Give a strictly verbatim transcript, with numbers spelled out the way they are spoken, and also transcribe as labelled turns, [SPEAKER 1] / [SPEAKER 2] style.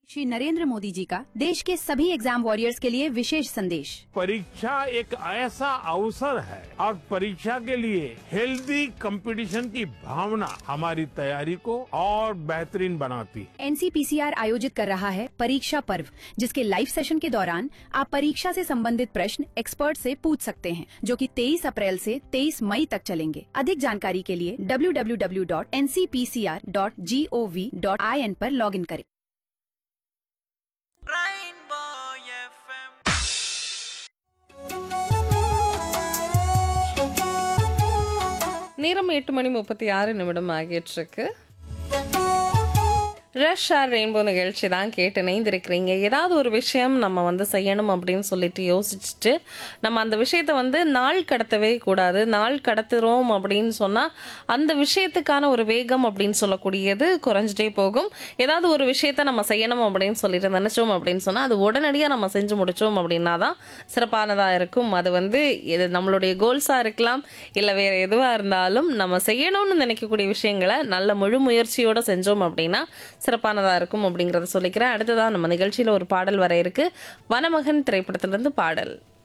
[SPEAKER 1] श्री नरेंद्र मोदी जी का देश के सभी एग्जाम वॉरियर्स के लिए विशेष संदेश।
[SPEAKER 2] परीक्षा एक ऐसा अवसर है और परीक्षा के लिए हेल्दी कंपटीशन की भावना हमारी तैयारी को और बेहतरीन बनाती है।
[SPEAKER 1] एनसीपीसीआर आयोजित कर रहा है परीक्षा पर्व, जिसके लाइव सेशन के दौरान आप परीक्षा से संबंधित प्रश्न एक्सपर्ट से पूछ सकते हैं, जो कि तेईस अप्रैल से तेईस मई तक चलेंगे। अधिक जानकारी के लिए W W W dot N C P C R dot G O V dot I N पर लॉग इन करें।
[SPEAKER 3] நேரம் எட்டு மணி முப்பத்தி ஆறு நிமிடம் ஆகிட்டு இருக்கு. ரஷ் ஆர் ரெயின்போ நிகழ்ச்சி தான் கேட்டு இணைந்திருக்கிறீங்க. ஏதாவது ஒரு விஷயம் நம்ம வந்து செய்யணும் அப்படின்னு சொல்லிட்டு யோசிச்சுட்டு நம்ம அந்த விஷயத்த வந்து நாள் கடத்தவே கூடாது. நாள் கடத்துகிறோம் அப்படின்னு சொன்னால் அந்த விஷயத்துக்கான ஒரு வேகம் அப்படின்னு சொல்லக்கூடியது குறைஞ்சிட்டே போகும். ஏதாவது ஒரு விஷயத்த நம்ம செய்யணும் அப்படின்னு சொல்லிட்டு நினச்சோம் அப்படின்னு சொன்னால் அது உடனடியாக நம்ம செஞ்சு முடித்தோம் அப்படின்னா தான் சிறப்பானதாக இருக்கும். அது வந்து இது நம்மளுடைய கோல்ஸாக இருக்கலாம், இல்லை வேறு எதுவாக இருந்தாலும் நம்ம செய்யணும்னு நினைக்கக்கூடிய விஷயங்களை நல்ல முழு முயற்சியோடு செஞ்சோம் அப்படின்னா சிறப்பானதாக இருக்கும் அப்படிங்கிறத சொல்லிக்கிறேன். அடுத்ததான் நம்ம நிகழ்ச்சியில் ஒரு பாடல் வர இருக்கு. வனமகன் திரைப்படத்திலிருந்து பாடல்.